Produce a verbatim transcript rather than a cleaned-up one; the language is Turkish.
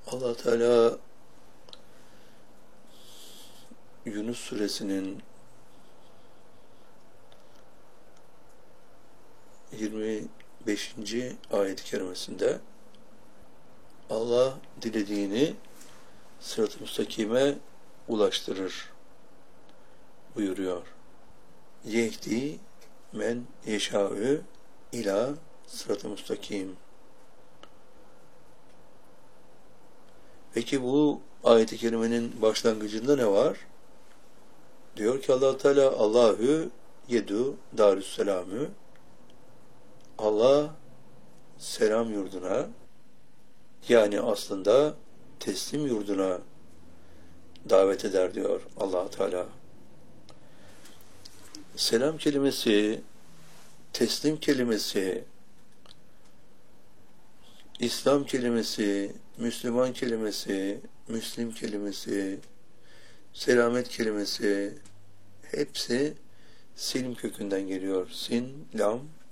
Allah Teala Yunus suresinin yirmi beşinci ayet-i kerimesinde Allah dilediğini sırat-ı müstakime ulaştırır buyuruyor. Yehdi men yeşâ'ü ila sırat-ı müstakim. Peki bu ayet-i kerimenin başlangıcında ne var? Diyor ki Allah Teala Allahu yedu darüsselamü, Allah selam yurduna, yani aslında teslim yurduna davet eder diyor Allah Teala. Selam kelimesi, teslim kelimesi, İslam kelimesi, Müslüman kelimesi, Müslim kelimesi, selamet kelimesi hepsi silm kökünden geliyor. Sin, lam,